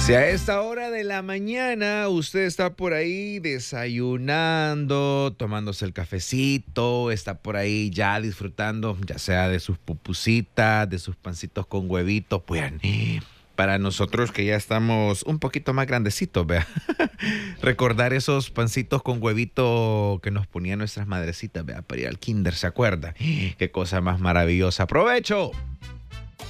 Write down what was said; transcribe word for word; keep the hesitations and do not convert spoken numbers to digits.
Si a esta hora de la mañana usted está por ahí desayunando, tomándose el cafecito, está por ahí ya disfrutando, ya sea de sus pupusitas, de sus pancitos con huevitos, pues para nosotros que ya estamos un poquito más grandecitos, vea, recordar esos pancitos con huevito que nos ponían nuestras madrecitas, vea, para ir al kinder, ¿se acuerda? Qué cosa más maravillosa. ¡Provecho!